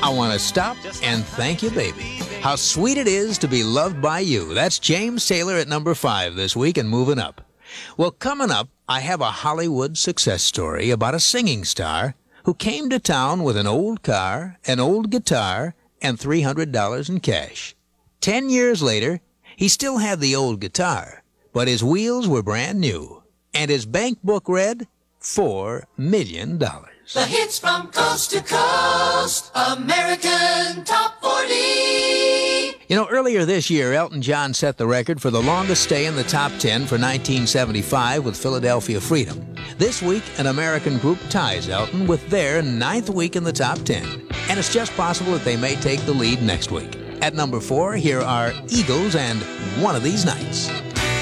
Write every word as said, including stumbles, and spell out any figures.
I want to stop and thank you, baby. How sweet it is to be loved by you. That's James Taylor at number five this week and moving up. Well, coming up, I have a Hollywood success story about a singing star who came to town with an old car, an old guitar, and three hundred dollars in cash. Ten years later, he still had the old guitar, but his wheels were brand new, and his bank book read four million dollars. The hits from coast to coast, American Top forty. You know, earlier this year, Elton John set the record for the longest stay in the top ten for nineteen seventy-five with Philadelphia Freedom. This week, an American group ties Elton with their ninth week in the top ten. And it's just possible that they may take the lead next week. At number four, here are Eagles and One of These Nights.